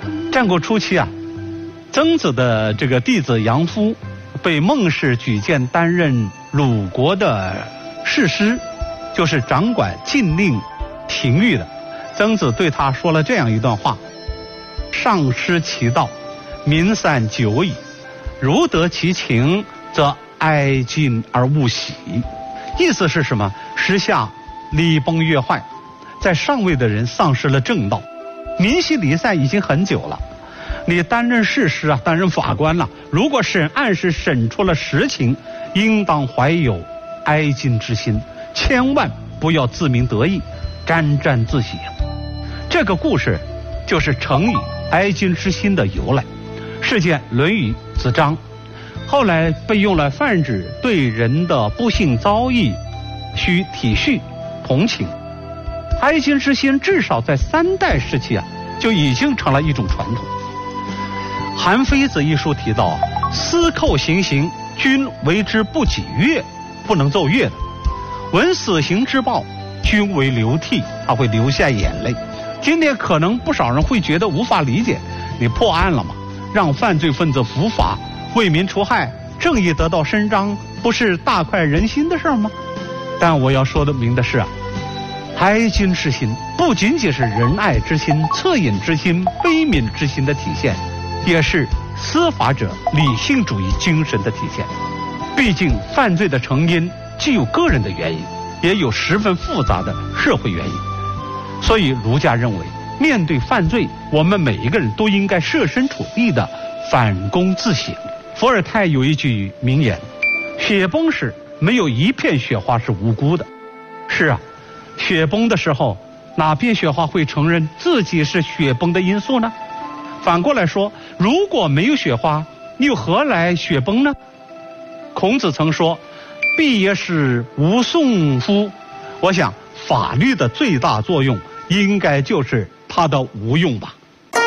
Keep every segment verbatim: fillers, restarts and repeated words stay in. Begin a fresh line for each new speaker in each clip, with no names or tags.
战国初期啊，曾子的这个弟子杨夫被孟氏举荐担任鲁国的士师，就是掌管禁令廷律的。曾子对他说了这样一段话：上失其道，民散久矣，如得其情，则哀矜而勿喜。意思是什么？时下礼崩乐坏，在上位的人丧失了正道，民心离散已经很久了。你担任士师啊，担任法官了，如果审案时审出了实情，应当怀有哀矜之心，千万不要自鸣得意，沾沾自喜。这个故事就是成语哀矜之心的由来，是见《论语·子张》，后来被用来泛指对人的不幸遭遇需体恤同情。哀矜之心至少在三代时期啊，就已经成了一种传统。《韩非子》一书提到啊，司寇行刑，君为之不己乐，不能奏乐的；闻死刑之报，君为流涕，他会流下眼泪。今天可能不少人会觉得无法理解，你破案了吗？让犯罪分子伏法，为民除害，正义得到伸张，不是大快人心的事吗？但我要说的明的是啊，哀矜之心不仅仅是仁爱之心、恻隐之心、悲悯之心的体现，也是司法者理性主义精神的体现。毕竟犯罪的成因既有个人的原因，也有十分复杂的社会原因。所以儒家认为，面对犯罪，我们每一个人都应该设身处地的反躬自省。伏尔泰有一句名言：雪崩时没有一片雪花是无辜的。是啊，雪崩的时候，哪片雪花会承认自己是雪崩的因素呢？反过来说，如果没有雪花，又何来雪崩呢？孔子曾说：必也是无讼乎。我想法律的最大作用应该就是它的无用吧。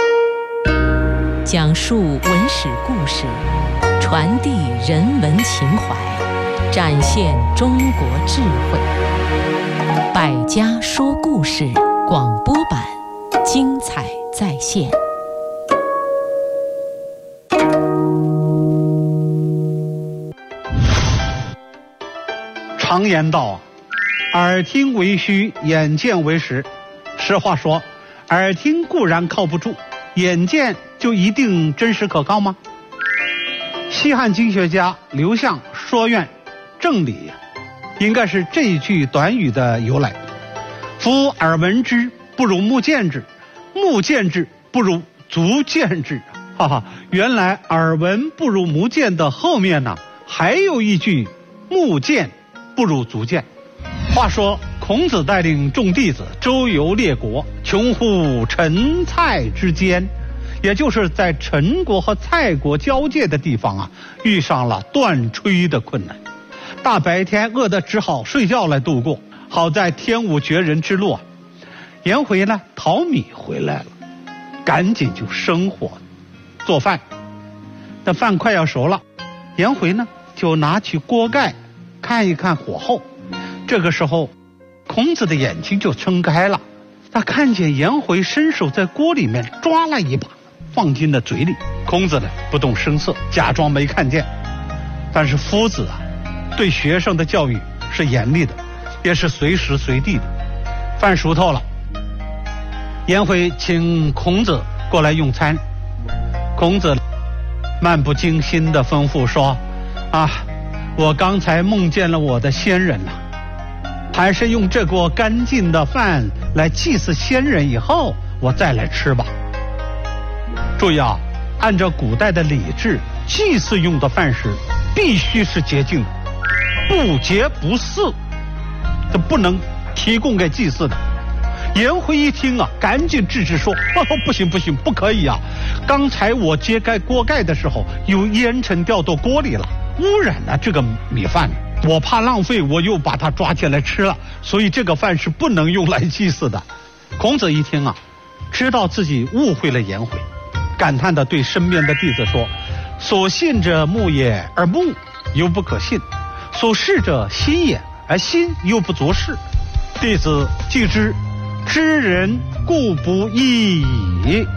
讲述文史故事，传递人文情怀，展现中国智慧。百家说故事广播版，精彩再现。
常言道，耳听为虚，眼见为实。实话说，耳听固然靠不住，眼见就一定真实可靠吗？西汉经学家刘向说愿正理，应该是这一句短语的由来。夫耳闻之，不如目见之；目见之，不如足见之。哈哈，原来耳闻不如目见的后面呢，还有一句目见不如足见。话说孔子带领众弟子周游列国，穷乎陈蔡之间，也就是在陈国和蔡国交界的地方啊，遇上了断炊的困难。大白天饿得只好睡觉来度过，好在天无绝人之路啊。颜回呢淘米回来了，赶紧就生火做饭。等饭快要熟了，颜回呢就拿起锅盖看一看火候。这个时候孔子的眼睛就睁开了，他看见颜回伸手在锅里面抓了一把，放进了嘴里。孔子呢不动声色，假装没看见。但是夫子啊，对学生的教育是严厉的，也是随时随地的。饭熟透了，颜回请孔子过来用餐。孔子漫不经心地吩咐说：啊，我刚才梦见了我的先人呐、啊，还是用这锅干净的饭来祭祀先人，以后我再来吃吧。注意啊，按照古代的礼制，祭祀用的饭食必须是洁净的，不洁不祀，这不能提供给祭祀的。颜回一听啊，赶紧制止说：哦，不行不行，不可以啊！刚才我揭开锅盖的时候，有烟尘掉到锅里了，污染了这个米饭，我怕浪费，我又把它抓起来吃了，所以这个饭是不能用来祭祀的。孔子一听啊，知道自己误会了颜回，感叹地对身边的弟子说：所信者目也，而目犹不可信；所视者心也，而心犹不足视。弟子既知，知人固不异矣。